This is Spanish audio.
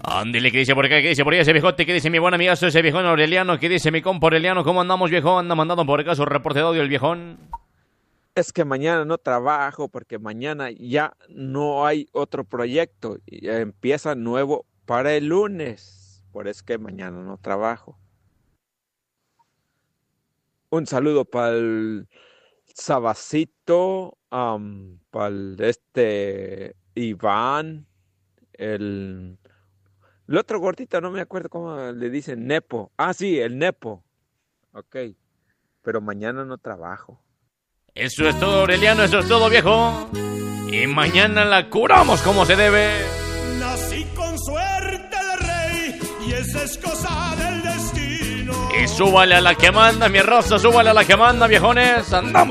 Ándale, ¿qué dice por acá? ¿Qué dice por allá ese viejote? ¿Qué dice mi buen amigazo ese viejón Aureliano? ¿Qué dice mi compa Aureliano? ¿Cómo andamos, viejón? Anda mandando por acá su reporte de audio el viejón. Es que mañana no trabajo porque mañana ya no hay otro proyecto y empieza nuevo para el lunes. Por eso que mañana no trabajo. Un saludo para el Sabacito, para Iván, el otro gordito, no me acuerdo cómo le dicen, Nepo. Ah, sí, el Nepo. Ok, pero mañana no trabajo. Eso es todo, Aureliano, eso es todo, viejo. Y mañana la curamos como se debe. Nací con suerte de rey y esa es cosa del destino. Y súbale a la que manda, mi rosa, súbale a la que manda, viejones. Andamos.